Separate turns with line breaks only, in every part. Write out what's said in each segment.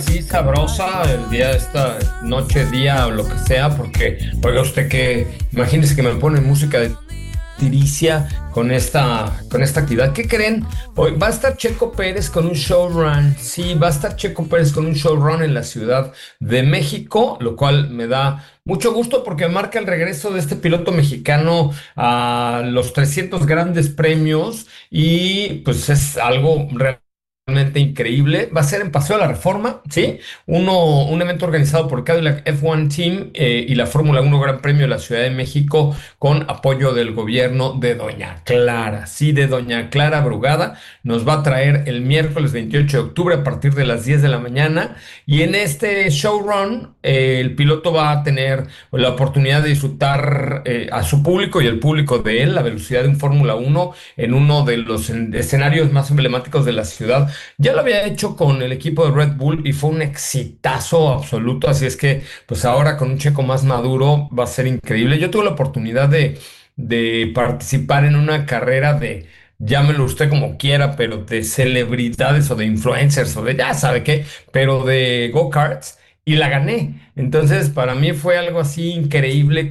Sí, sabrosa el día, esta noche, día o lo que sea, porque, oiga usted que, imagínese que me pone música de tiricia con esta actividad. ¿Qué creen? Hoy va a estar Checo Pérez con un showrun. Sí, va a estar Checo Pérez con un showrun en la Ciudad de México, lo cual me da mucho gusto porque marca el regreso de este piloto mexicano a los 300 grandes premios y pues es algo realmente increíble. Va a ser en Paseo de la Reforma, ¿sí? Un evento organizado por Cadillac F1 Team y la Fórmula 1 Gran Premio de la Ciudad de México con apoyo del gobierno de Doña Clara. Sí, de Doña Clara Brugada. Nos va a traer el miércoles 28 de octubre a partir de las 10 de la mañana. Y en este showrun, el piloto va a tener la oportunidad de disfrutar a su público y el público de él la velocidad de un Fórmula 1 en uno de los escenarios más emblemáticos de la ciudad. Ya lo había hecho con el equipo de Red Bull y fue un exitazo absoluto, así es que pues ahora con un Checo más maduro va a ser increíble. Yo tuve la oportunidad de participar en una carrera de, llámelo usted como quiera, pero de celebridades o de influencers o de ya sabe qué, pero de go-karts. Y la gané. Entonces, para mí fue algo así increíble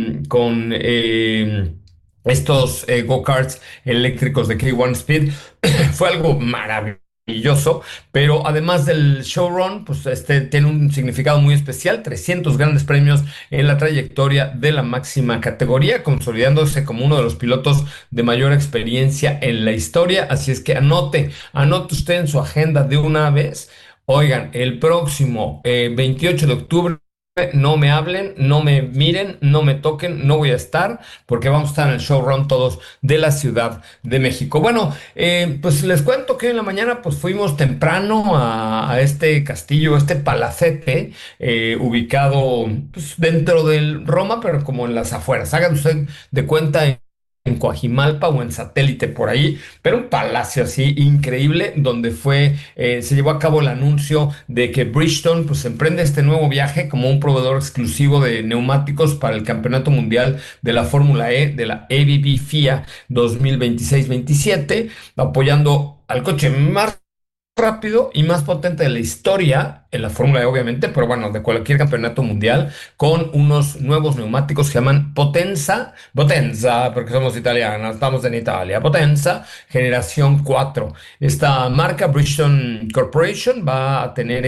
con estos go-karts eléctricos de K1 Speed. Fue algo maravilloso, pero además del showrun, pues este tiene un significado muy especial, 300 grandes premios en la trayectoria de la máxima categoría, consolidándose como uno de los pilotos de mayor experiencia en la historia, así es que anote usted en su agenda de una vez. Oigan, el próximo 28 de octubre no me hablen, no me miren, no me toquen, no voy a estar porque vamos a estar en el showrun todos de la Ciudad de México. Bueno, pues les cuento que en la mañana pues fuimos temprano a este castillo, este palacete ubicado pues, dentro del Roma, pero como en las afueras. Hagan usted de cuenta en Coajimalpa o en Satélite por ahí, pero un palacio así increíble donde se llevó a cabo el anuncio de que Bridgestone pues emprende este nuevo viaje como un proveedor exclusivo de neumáticos para el Campeonato Mundial de la Fórmula E de la ABB FIA 2026-27, apoyando al coche más rápido y más potente de la historia, en la Fórmula E obviamente, pero bueno, de cualquier campeonato mundial, con unos nuevos neumáticos que se llaman Potenza, porque somos italianos, estamos en Italia, Potenza, generación 4. Esta marca, Bridgestone Corporation, va a tener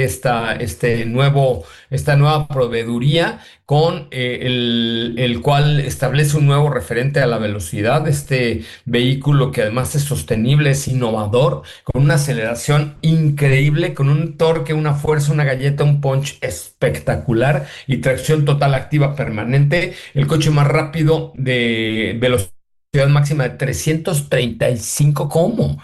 esta nueva proveeduría con el cual establece un nuevo referente a la velocidad, este vehículo que además es sostenible, es innovador, con una aceleración increíble, con un torque, una fuerza, una galleta, un punch espectacular y tracción total activa permanente. El coche más rápido de velocidad máxima de 335, ¿cómo?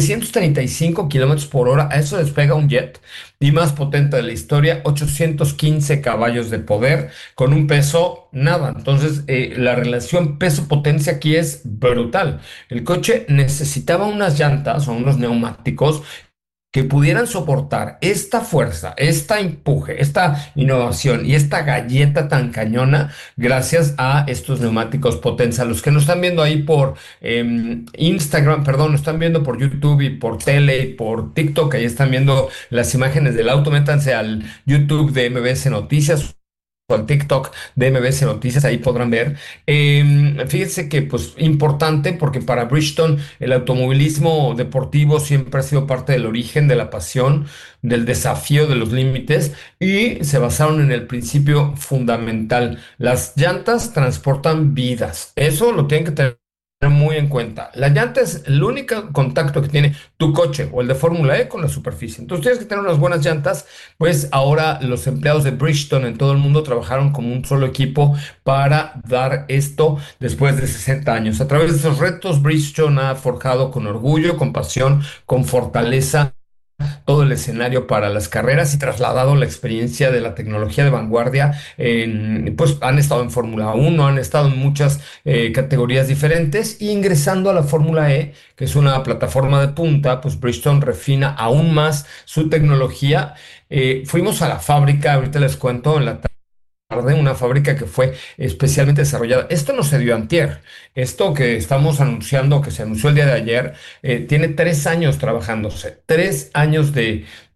335 kilómetros por hora, a eso despega un jet y más potente de la historia, 815 caballos de poder con un peso, nada. Entonces, la relación peso-potencia aquí es brutal. El coche necesitaba unas llantas o unos neumáticos que pudieran soportar esta fuerza, este empuje, esta innovación y esta galleta tan cañona gracias a estos neumáticos Potenza. Los que nos están viendo ahí por Instagram, perdón, nos están viendo por YouTube y por tele y por TikTok, ahí están viendo las imágenes del auto, métanse al YouTube de MBS Noticias o al TikTok de MBS Noticias, ahí podrán ver. Fíjense que, pues, importante porque para Bridgestone el automovilismo deportivo siempre ha sido parte del origen, de la pasión, del desafío de los límites y se basaron en el principio fundamental. Las llantas transportan vidas. Eso lo tienen que tener muy en cuenta. La llanta es el único contacto que tiene tu coche o el de Fórmula E con la superficie. Entonces tienes que tener unas buenas llantas. Pues ahora los empleados de Bridgestone en todo el mundo trabajaron como un solo equipo para dar esto después de 60 años. A través de esos retos, Bridgestone ha forjado con orgullo, con pasión, con fortaleza todo el escenario para las carreras y trasladado la experiencia de la tecnología de vanguardia. Pues han estado en Fórmula 1, han estado en muchas categorías diferentes y ingresando a la Fórmula E, que es una plataforma de punta, pues Bridgestone refina aún más su tecnología. Fuimos a la fábrica, ahorita les cuento en la tarde, una fábrica que fue especialmente desarrollada. Esto no se dio antier. Esto que estamos anunciando, que se anunció el día de ayer, tiene 3 años trabajándose. 3 años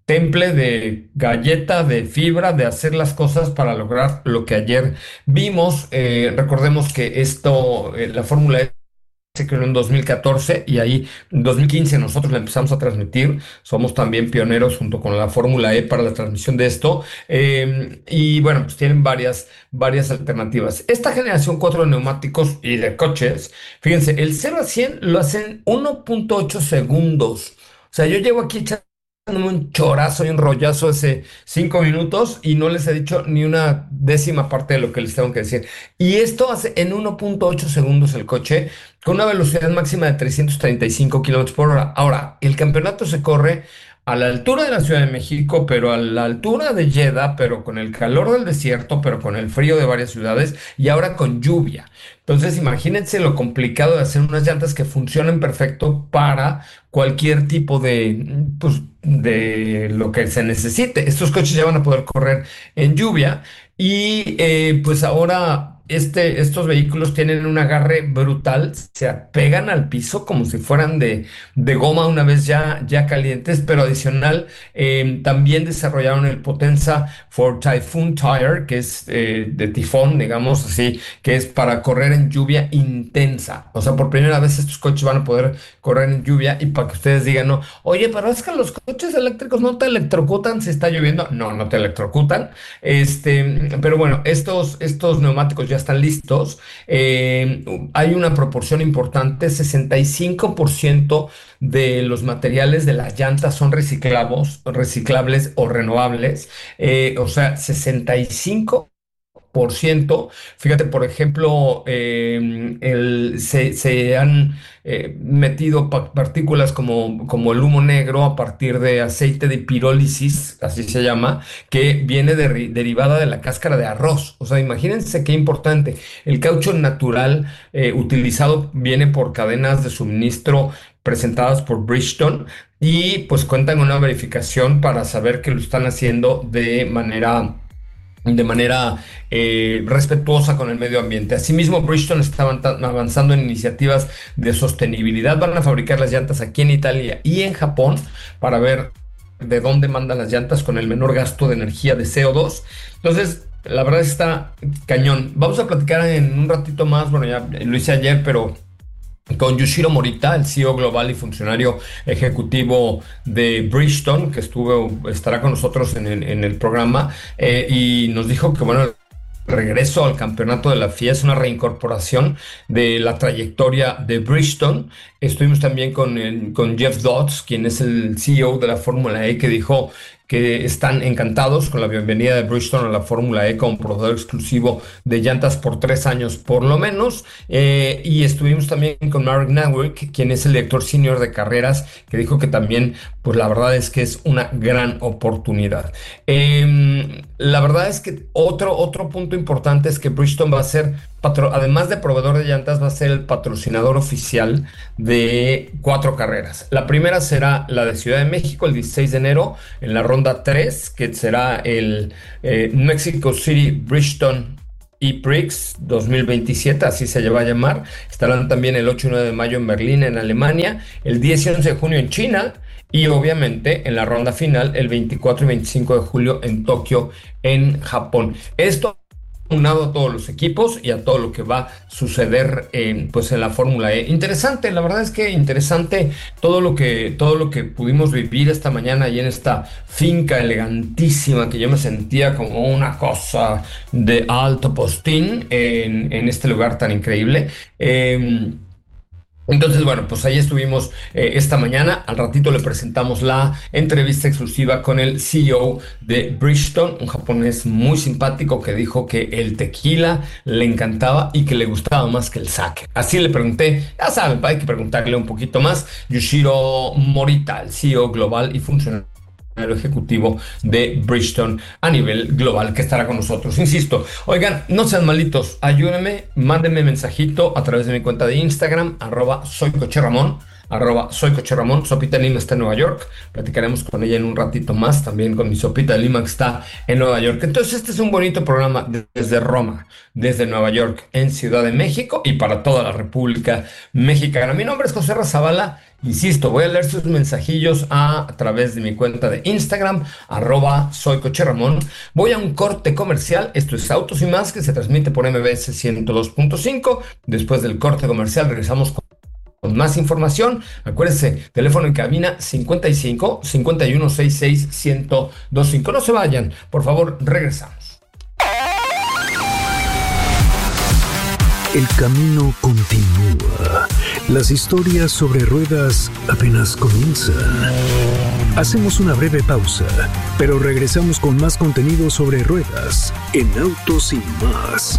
temple de galleta, de fibra, de hacer las cosas para lograr lo que ayer vimos. Recordemos que la Fórmula E se creó en 2014 y ahí en 2015 nosotros la empezamos a transmitir. Somos también pioneros junto con la Fórmula E para la transmisión de esto. Y bueno, pues tienen varias alternativas. Esta generación 4 de neumáticos y de coches, fíjense, el 0 a 100 lo hacen 1.8 segundos. O sea, yo llevo aquí echándome un chorazo y un rollazo hace 5 minutos y no les he dicho ni una décima parte de lo que les tengo que decir. Y esto hace en 1.8 segundos el coche con una velocidad máxima de 335 kilómetros por hora. Ahora, el campeonato se corre a la altura de la Ciudad de México, pero a la altura de Jeddah, pero con el calor del desierto, pero con el frío de varias ciudades y ahora con lluvia. Entonces, imagínense lo complicado de hacer unas llantas que funcionen perfecto para cualquier tipo pues, de lo que se necesite. Estos coches ya van a poder correr en lluvia y pues ahora estos vehículos tienen un agarre brutal, se apegan al piso como si fueran de goma una vez ya calientes, pero adicional también desarrollaron el Potenza for Typhoon Tire, que es de tifón, digamos así, que es para correr en lluvia intensa. O sea, por primera vez estos coches van a poder correr en lluvia y para que ustedes digan, no, oye, pero es que los coches eléctricos no te electrocutan si está lloviendo. No, no te electrocutan. Pero bueno, estos neumáticos ya están listos. Hay una proporción importante, 65% de los materiales de las llantas son reciclables o renovables. O sea, 65%. Fíjate, por ejemplo, se han metido partículas como el humo negro a partir de aceite de pirólisis, así se llama, que viene derivada de la cáscara de arroz. O sea, imagínense qué importante. El caucho natural utilizado viene por cadenas de suministro presentadas por Bridgestone y pues cuentan con una verificación para saber que lo están haciendo de manera respetuosa con el medio ambiente. Asimismo, Bridgestone está avanzando en iniciativas de sostenibilidad. Van a fabricar las llantas aquí en Italia y en Japón para ver de dónde mandan las llantas con el menor gasto de energía de CO2. Entonces, la verdad está cañón. Vamos a platicar en un ratito más. Bueno, ya lo hice ayer, pero con Yushiro Morita, el CEO global y funcionario ejecutivo de Bridgestone, que estará con nosotros en el programa, y nos dijo que, bueno, el regreso al campeonato de la FIA es una reincorporación de la trayectoria de Bridgestone. Estuvimos también con Jeff Dodds, quien es el CEO de la Fórmula E, que dijo que están encantados con la bienvenida de Bridgestone a la Fórmula E como proveedor exclusivo de llantas por 3 años por lo menos. Y estuvimos también con Marek Nawick, quien es el director senior de carreras, que dijo que también, pues la verdad es que es una gran oportunidad. La verdad es que otro punto importante es que Bridgestone va a ser, además de proveedor de llantas, va a ser el patrocinador oficial de 4 carreras. La primera será la de Ciudad de México el 16 de enero en la ronda 3, que será el Mexico City Bridgestone ePrix 2027, así se va a llamar. Estarán también el 8 y 9 de mayo en Berlín, en Alemania, el 10 y 11 de junio en China y obviamente en la ronda final el 24 y 25 de julio en Tokio, en Japón. Esto unado a todos los equipos y a todo lo que va a suceder pues en la Fórmula E. Interesante, la verdad es que interesante todo lo que pudimos vivir esta mañana y en esta finca elegantísima que yo me sentía como una cosa de alto postín en este lugar tan increíble. Entonces, bueno, pues ahí estuvimos esta mañana. Al ratito le presentamos la entrevista exclusiva con el CEO de Bridgestone, un japonés muy simpático que dijo que el tequila le encantaba y que le gustaba más que el sake. Así le pregunté, ya saben, hay que preguntarle un poquito más. Yushiro Morita, el CEO global y funcionario ejecutivo de Bridgestone a nivel global, que estará con nosotros. Insisto, oigan, no sean malitos, ayúdenme, mándenme mensajito a través de mi cuenta de Instagram, @soycocherramón. Soy Coche Ramón. Sopita Lima está en Nueva York. Platicaremos con ella en un ratito más, también con mi Sopita Lima que está en Nueva York. Entonces este es un bonito programa desde Roma, desde Nueva York, en Ciudad de México y para toda la República Mexicana. Mi nombre es José Razabala. Insisto, voy a leer sus mensajillos a través de mi cuenta de Instagram, @Soy Coche Ramón. Voy a un corte comercial. Esto es Autos y Más, que se transmite por MBS 102.5. Después del corte comercial regresamos con más información. Acuérdense, teléfono en cabina 55 51 66 1025. No se vayan, por favor, regresamos.
El camino continúa. Las historias sobre ruedas apenas comienzan. Hacemos una breve pausa, pero regresamos con más contenido sobre ruedas en Autos y Más.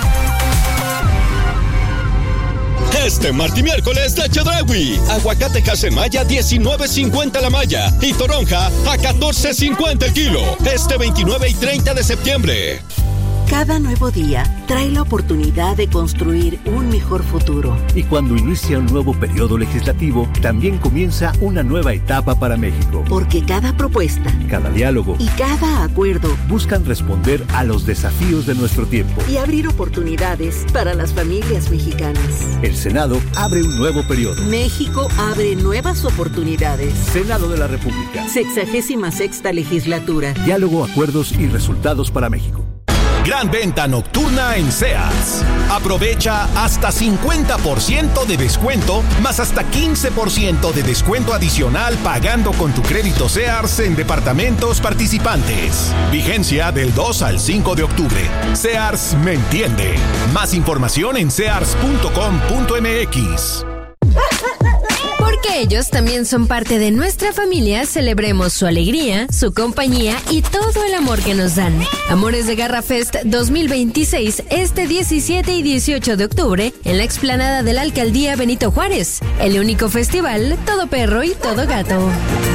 Este martes y miércoles de Chedraui. Aguacate Casemaya 19.50 la malla y toronja a 14.50 el kilo. Este 29 y 30 de septiembre.
Cada nuevo día trae la oportunidad de construir un mejor futuro.
Y cuando inicia un nuevo periodo legislativo, también comienza una nueva etapa para México.
Porque cada propuesta,
cada diálogo
y cada acuerdo
buscan responder a los desafíos de nuestro tiempo
y abrir oportunidades para las familias mexicanas.
El Senado abre un nuevo periodo.
México abre nuevas oportunidades.
Senado de la República.
66ª legislatura.
Diálogo, acuerdos y resultados para México.
Gran venta nocturna en Sears. Aprovecha hasta 50% de descuento, más hasta 15% de descuento adicional pagando con tu crédito Sears en departamentos participantes. Vigencia del 2 al 5 de octubre. Sears me entiende. Más información en sears.com.mx.
Porque ellos también son parte de nuestra familia, celebremos su alegría, su compañía y todo el amor que nos dan. Amores de Garra Fest 2026, este 17 y 18 de octubre, en la explanada de la Alcaldía Benito Juárez. El único festival, todo perro y todo gato.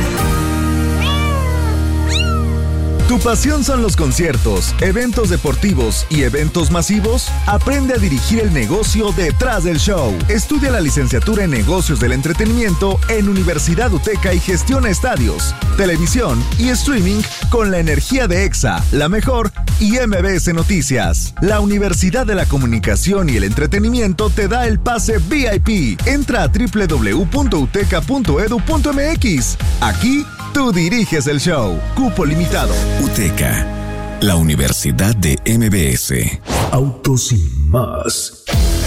¿Tu pasión son los conciertos, eventos deportivos y eventos masivos? Aprende a dirigir el negocio detrás del show. Estudia la licenciatura en Negocios del Entretenimiento en Universidad UTECA y gestiona estadios, televisión y streaming con la energía de EXA, La Mejor y MBS Noticias. La Universidad de la Comunicación y el Entretenimiento te da el pase VIP. Entra a www.uteca.edu.mx. Aquí tú diriges el show. Cupo limitado.
UTECA, la Universidad de MBS.
Autos y Más.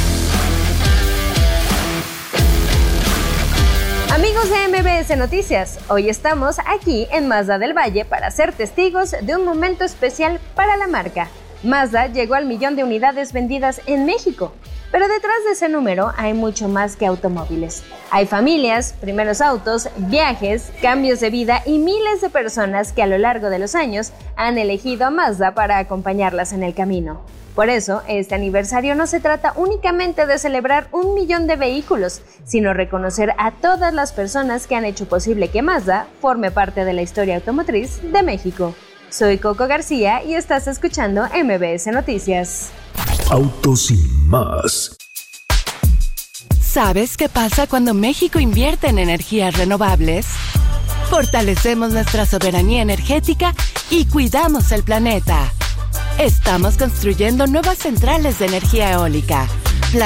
Amigos de MBS Noticias, hoy estamos aquí en Mazda del Valle para ser testigos de un momento especial para la marca. Mazda llegó al 1,000,000 de unidades vendidas en México. Pero detrás de ese número hay mucho más que automóviles. Hay familias, primeros autos, viajes, cambios de vida y miles de personas que a lo largo de los años han elegido a Mazda para acompañarlas en el camino. Por eso, este aniversario no se trata únicamente de celebrar 1,000,000 de vehículos, sino reconocer a todas las personas que han hecho posible que Mazda forme parte de la historia automotriz de México. Soy Coco García y estás escuchando MBS Noticias.
Autos y Más.
¿Sabes qué pasa cuando México invierte en energías renovables? Fortalecemos nuestra soberanía energética y cuidamos el planeta. Estamos construyendo nuevas centrales de energía eólica,